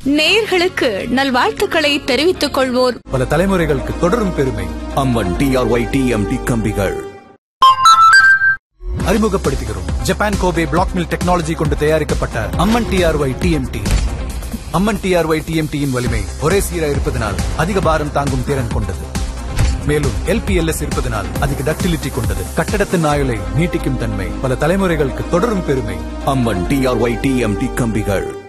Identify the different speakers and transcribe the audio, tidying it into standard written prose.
Speaker 1: நேயர்களுக்கு நல்வாழ்த்துக்களை தெரிவித்துக் கொள்வோர்
Speaker 2: பல தலைமுறைகளுக்கு தொடரும் பெருமை
Speaker 3: அம்மன் TRY TMT கம்பிகள்.
Speaker 2: அறிமுகப்படுத்துகிறோம் Japan Kobe black mill technology கொண்டு தயாரிக்கப்பட்ட அம்மன் TRY TMT. அம்மன் TRY TMT யின் வலிமை ஒரே சீரா இருப்பதனால் அதிக பாரம் தாங்கும் திறன் கொண்டது. மேலும் LPLS இருப்பதனால் அதிக டக்டிலிட்டி கொண்டது. கட்டடத்தின் ஆயுளை நீட்டிக்கும் தன்மை பல தலைமுறைகளுக்கு தொடரும் பெருமை
Speaker 3: அம்மன் TRY TMT கம்பிகள்.